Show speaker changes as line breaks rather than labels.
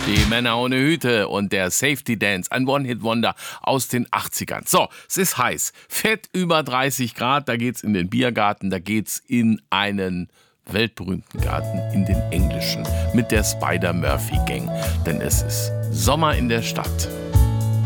Die Männer ohne Hüte und der Safety Dance, ein One-Hit-Wonder aus den 80ern. So, es ist heiß, fett über 30 Grad, da geht's in den Biergarten, da geht's in einen weltberühmten Garten, in den englischen, mit der Spider-Murphy-Gang. Denn es ist Sommer in der Stadt.